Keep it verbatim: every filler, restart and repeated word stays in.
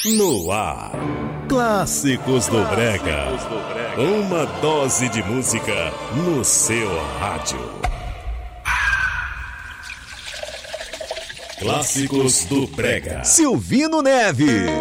No ar, Clássicos do Brega. Uma dose de música no seu rádio. Clássicos do Brega. Silvino Neves.